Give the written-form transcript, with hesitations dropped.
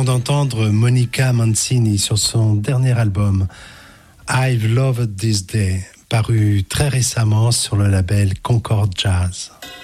d'entendre Monica Mancini sur son dernier album I've Loved This Day, paru très récemment sur le label Concord Jazz.